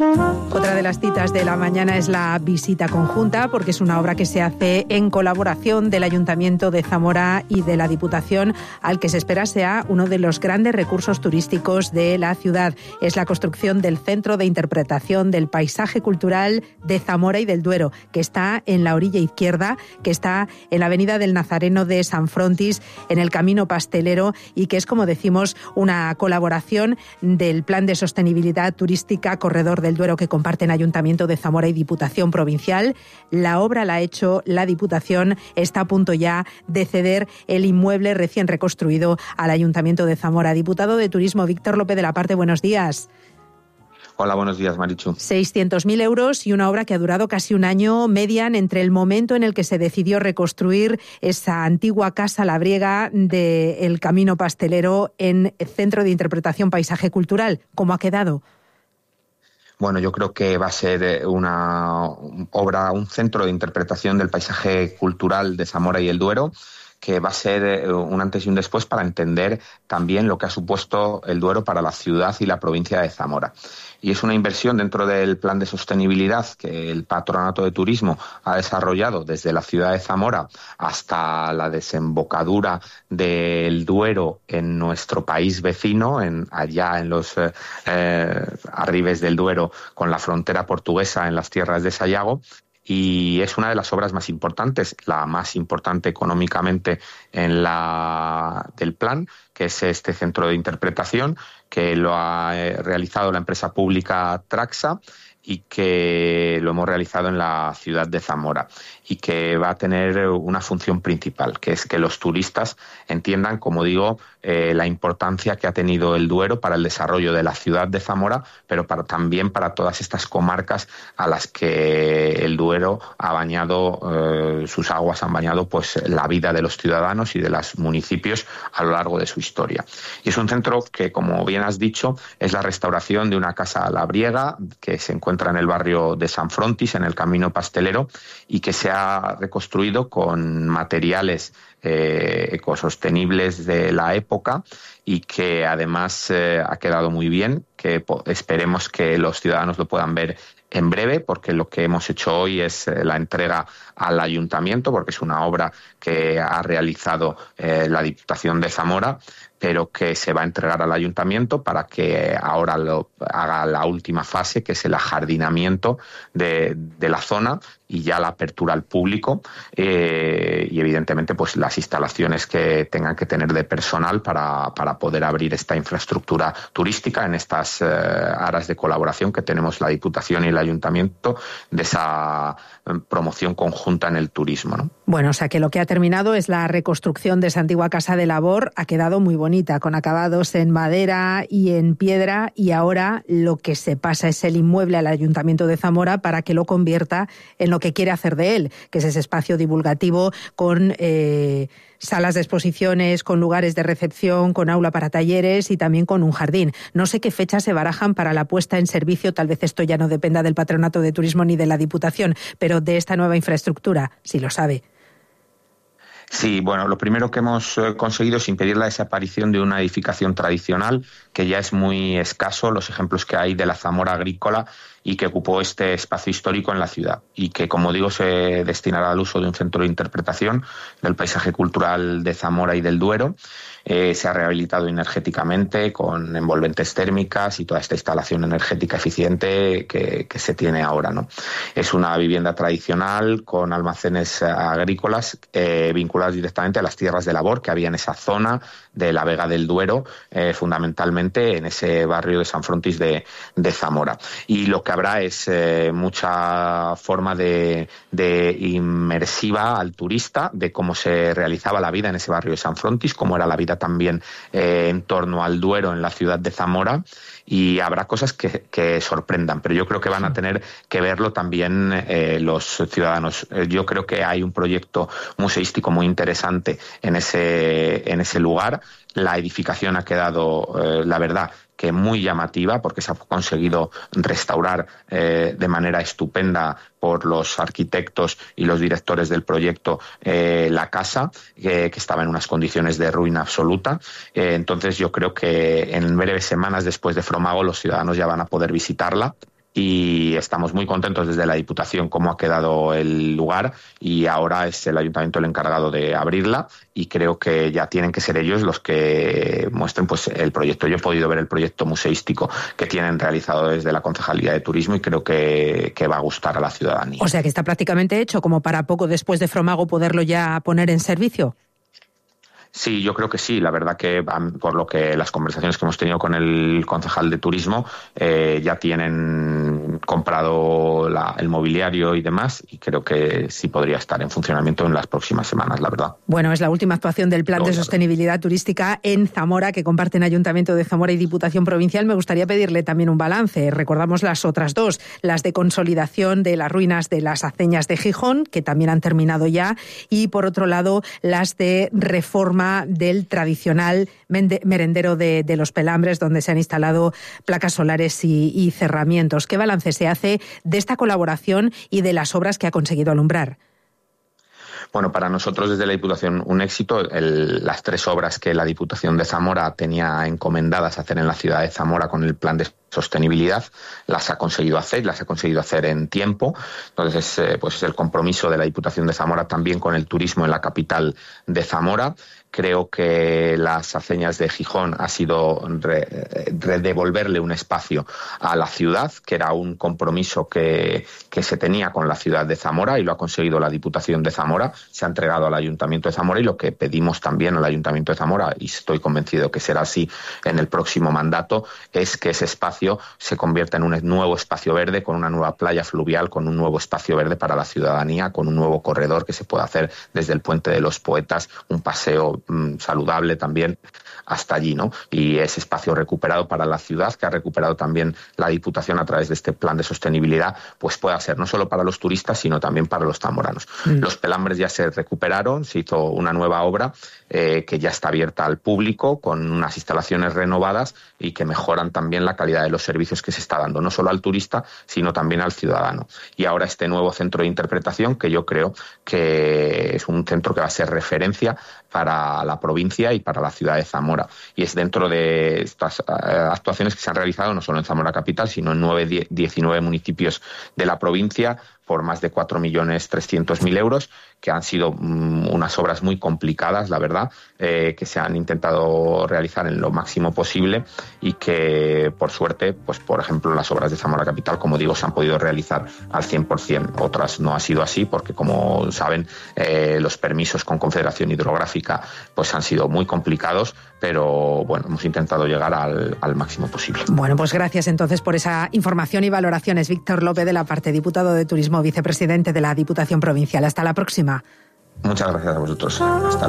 Otra de las citas de la mañana es la visita conjunta, porque es una obra que se hace en colaboración del Ayuntamiento de Zamora y de la Diputación, al que se espera sea uno de los grandes recursos turísticos de la ciudad. Es la construcción del Centro de Interpretación del Paisaje Cultural de Zamora y del Duero, que está en la orilla izquierda, que está en la avenida del Nazareno de San Frontis, en el Camino Pastelero, y que es, como decimos, una colaboración del Plan de Sostenibilidad Turística Corredor del Duero que comparten Ayuntamiento de Zamora y Diputación Provincial. La obra la ha hecho la Diputación, está a punto ya de ceder el inmueble recién reconstruido al Ayuntamiento de Zamora. Diputado de Turismo, Víctor López de la Parte, buenos días. Hola, buenos días, Marichu. 600.000 euros y una obra que ha durado casi un año, median entre el momento en el que se decidió reconstruir esa antigua casa labriega del Camino Pastelero en Centro de Interpretación Paisaje Cultural. ¿Cómo ha quedado? Bueno, yo creo que va a ser una obra, un centro de interpretación del paisaje cultural de Zamora y el Duero, que va a ser un antes y un después para entender también lo que ha supuesto el Duero para la ciudad y la provincia de Zamora. Y es una inversión dentro del plan de sostenibilidad que el Patronato de Turismo ha desarrollado desde la ciudad de Zamora hasta la desembocadura del Duero en nuestro país vecino, allá en los arribes del Duero con la frontera portuguesa en las tierras de Sayago. Y es una de las obras más importantes, la más importante económicamente del plan, que es este centro de interpretación, que lo ha realizado la empresa pública Traxa y que lo hemos realizado en la ciudad de Zamora, y que va a tener una función principal, que es que los turistas entiendan, como digo, la importancia que ha tenido el Duero para el desarrollo de la ciudad de Zamora, pero también para todas estas comarcas a las que el Duero ha bañado, sus aguas han bañado pues la vida de los ciudadanos y de los municipios a lo largo de su historia. Y es un centro que, como bien has dicho, es la restauración de una casa labriega que se encuentra en el barrio de San Frontis, en el Camino Pastelero, y que se ha reconstruido con materiales ecosostenibles de la época, y que además ha quedado muy bien, que esperemos que los ciudadanos lo puedan ver en breve, porque lo que hemos hecho hoy es la entrega al Ayuntamiento, porque es una obra que ha realizado la Diputación de Zamora, pero que se va a entregar al Ayuntamiento para que ahora lo haga la última fase, que es el ajardinamiento de la zona y ya la apertura al público, y evidentemente pues las instalaciones que tengan que tener de personal para poder abrir esta infraestructura turística en estas aras de colaboración que tenemos la Diputación y el Ayuntamiento de esa promoción conjunta en el turismo, ¿no? Bueno, o sea que lo que ha terminado es la reconstrucción de esa antigua casa de labor. Ha quedado muy bonita, con acabados en madera y en piedra, y ahora lo que se pasa es el inmueble al Ayuntamiento de Zamora para que lo convierta en lo que quiere hacer de él, que es ese espacio divulgativo con salas de exposiciones, con lugares de recepción, con aula para talleres y también con un jardín. No sé qué fechas se barajan para la puesta en servicio, tal vez esto ya no dependa del Patronato de Turismo ni de la Diputación, pero de esta nueva infraestructura, si lo sabe. Sí, bueno, lo primero que hemos conseguido es impedir la desaparición de una edificación tradicional, que ya es muy escaso, los ejemplos que hay de la Zamora agrícola, y que ocupó este espacio histórico en la ciudad, y que, como digo, se destinará al uso de un centro de interpretación del paisaje cultural de Zamora y del Duero. Se ha rehabilitado energéticamente con envolventes térmicas y toda esta instalación energética eficiente que se tiene ahora, ¿no? Es una vivienda tradicional con almacenes agrícolas vinculados directamente a las tierras de labor que había en esa zona de la Vega del Duero, fundamentalmente en ese barrio de San Frontis de Zamora. Y lo que habrá es mucha forma de inmersiva al turista de cómo se realizaba la vida en ese barrio de San Frontis, cómo era la vida también en torno al Duero en la ciudad de Zamora, y habrá cosas que sorprendan, pero yo creo que van a tener que verlo también los ciudadanos. Yo creo que hay un proyecto museístico muy interesante en ese lugar. La edificación ha quedado, la verdad, que muy llamativa, porque se ha conseguido restaurar de manera estupenda por los arquitectos y los directores del proyecto la casa, que estaba en unas condiciones de ruina absoluta. Entonces yo creo que en breves semanas después de Fromago los ciudadanos ya van a poder visitarla, y estamos muy contentos desde la Diputación cómo ha quedado el lugar, y ahora es el Ayuntamiento el encargado de abrirla, y creo que ya tienen que ser ellos los que muestren pues el proyecto. Yo he podido ver el proyecto museístico que tienen realizado desde la Concejalía de Turismo y creo que va a gustar a la ciudadanía. O sea que está prácticamente hecho como para poco después de Fromago poderlo ya poner en servicio. Sí, yo creo que sí. La verdad que por lo que las conversaciones que hemos tenido con el concejal de turismo, ya tienen comprado el mobiliario y demás, y creo que sí podría estar en funcionamiento en las próximas semanas, la verdad. Bueno, es la última actuación del Plan de Sostenibilidad Turística en Zamora, que comparten Ayuntamiento de Zamora y Diputación Provincial. Me gustaría pedirle también un balance. Recordamos las otras dos, las de consolidación de las ruinas de las Aceñas de Gijón, que también han terminado ya, y por otro lado las de reforma del tradicional merendero de Los Pelambres, donde se han instalado placas solares y cerramientos. ¿Qué balance se hace de esta colaboración y de las obras que ha conseguido alumbrar? Bueno, para nosotros desde la Diputación un éxito. Las 3 obras que la Diputación de Zamora tenía encomendadas hacer en la ciudad de Zamora con el plan de sostenibilidad, las ha conseguido hacer en tiempo. Entonces, pues es el compromiso de la Diputación de Zamora también con el turismo en la capital de Zamora. Creo que las Aceñas de Gijón ha sido devolverle un espacio a la ciudad, que era un compromiso que se tenía con la ciudad de Zamora, y lo ha conseguido la Diputación de Zamora. Se ha entregado al Ayuntamiento de Zamora, y lo que pedimos también al Ayuntamiento de Zamora, y estoy convencido que será así en el próximo mandato, es que ese espacio se convierta en un nuevo espacio verde, con una nueva playa fluvial, con un nuevo espacio verde para la ciudadanía, con un nuevo corredor que se pueda hacer desde el Puente de los Poetas, un paseo saludable también hasta allí, ¿no? Y ese espacio recuperado para la ciudad, que ha recuperado también la Diputación a través de este plan de sostenibilidad, pues pueda ser no solo para los turistas, sino también para los zamoranos. Los Pelambres ya se recuperaron, se hizo una nueva obra que ya está abierta al público, con unas instalaciones renovadas y que mejoran también la calidad de los servicios que se está dando, no solo al turista, sino también al ciudadano. Y ahora este nuevo centro de interpretación, que yo creo que es un centro que va a ser referencia para la provincia y para la ciudad de Zamora. Y es dentro de estas actuaciones que se han realizado no solo en Zamora capital, sino en 19 municipios de la provincia, por más de 4.300.000 euros, que han sido unas obras muy complicadas, la verdad, que se han intentado realizar en lo máximo posible, y que, por suerte, pues por ejemplo, las obras de Zamora capital, como digo, se han podido realizar al 100%. Otras no ha sido así, porque, como saben, los permisos con Confederación Hidrográfica pues han sido muy complicados, pero bueno, hemos intentado llegar al máximo posible. Bueno, pues gracias entonces por esa información y valoraciones. Víctor López, de la parte, diputado de Turismo, vicepresidente de la Diputación Provincial. Hasta la próxima. Muchas gracias a vosotros. Hasta